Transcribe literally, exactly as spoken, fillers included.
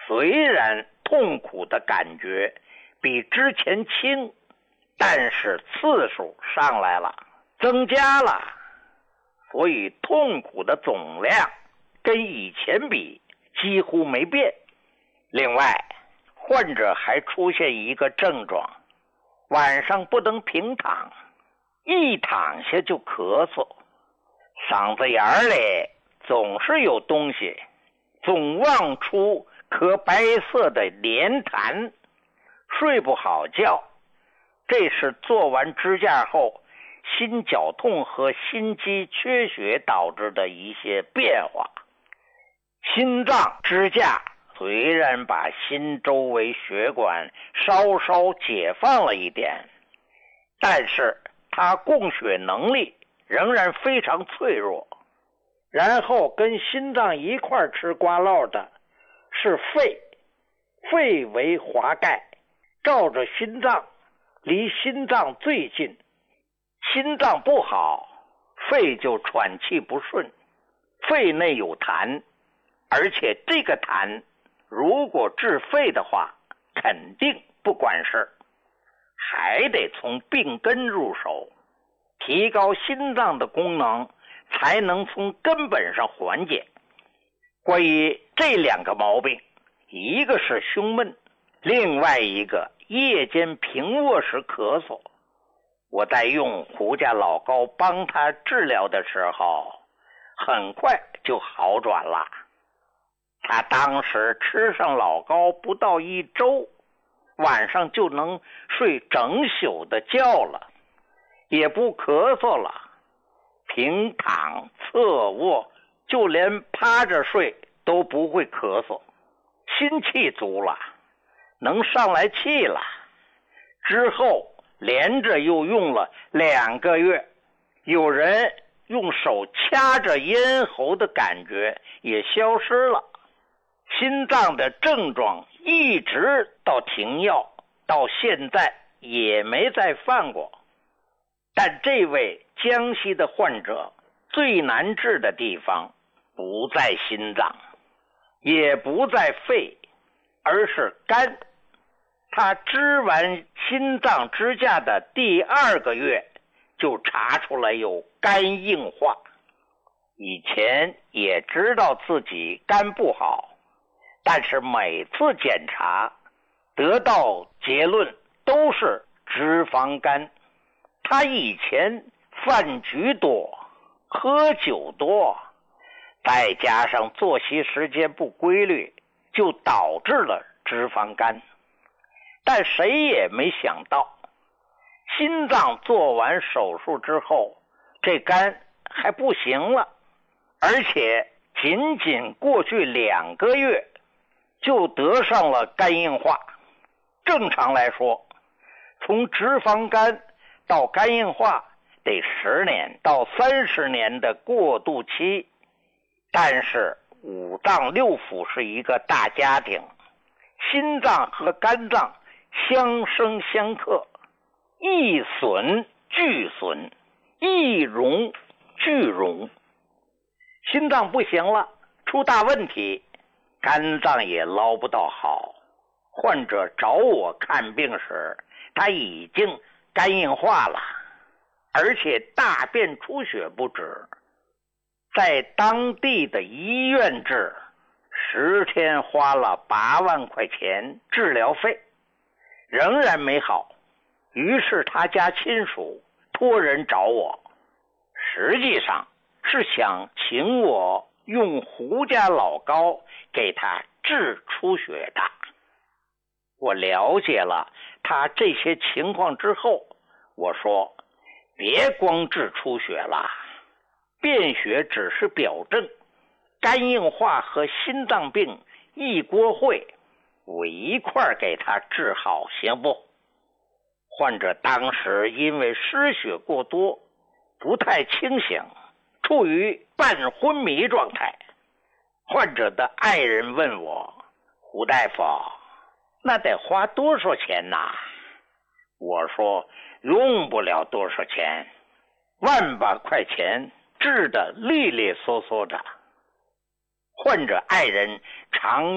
虽然痛苦的感觉比之前轻，但是次数上来了，增加了，所以痛苦的总量跟以前比几乎没变。另外，患者还出现一个症状，晚上不能平躺，一躺下就咳嗽，嗓子眼里总是有东西，总望出颗白色的黏痰，睡不好觉。这是做完支架后心绞痛和心肌缺血导致的一些变化。心脏支架虽然把心周围血管稍稍解放了一点，但是它供血能力仍然非常脆弱。然后跟心脏一块吃瓜烙的是肺，肺为华盖，照着心脏，离心脏最近。心脏不好，肺就喘气不顺，肺内有痰，而且这个痰如果治肺的话，肯定不管事，还得从病根入手，提高心脏的功能，才能从根本上缓解。关于这两个毛病，一个是胸闷，另外一个夜间平卧时咳嗽。我在用胡家老膏帮他治疗的时候，很快就好转了。他当时吃上老膏不到一周，晚上就能睡整宿的觉了，也不咳嗽了，平躺侧卧，就连趴着睡都不会咳嗽，心气足了，能上来气了。之后连着又用了两个月，有人用手掐着咽喉的感觉也消失了。心脏的症状一直到停药，到现在也没再犯过。但这位江西的患者最难治的地方不在心脏，也不在肺，而是肝。他支完心脏支架的第二个月就查出来有肝硬化。以前也知道自己肝不好，但是每次检查得到结论都是脂肪肝。他以前饭局多，喝酒多，再加上作息时间不规律，就导致了脂肪肝。但谁也没想到，心脏做完手术之后，这肝还不行了，而且仅仅过去两个月就得上了肝硬化。正常来说，从脂肪肝到肝硬化得十年到三十年的过渡期，但是五脏六腑是一个大家庭，心脏和肝脏相生相克，一损俱损，一荣俱荣。心脏不行了，出大问题，肝脏也捞不到好。患者找我看病时，他已经肝硬化了，而且大便出血不止，在当地的医院治，十天花了八万块钱治疗费，仍然没好。于是他家亲属托人找我，实际上是想请我用胡家老膏给他治出血的。我了解了他这些情况之后，我说别光治出血了，便血只是表症，肝硬化和心脏病一锅烩，我一块给他治好行不？患者当时因为失血过多，不太清醒，处于半昏迷状态。患者的爱人问我，胡大夫，那得花多少钱呐？我说用不了多少钱，万把块钱治得利利索索的。患者爱人常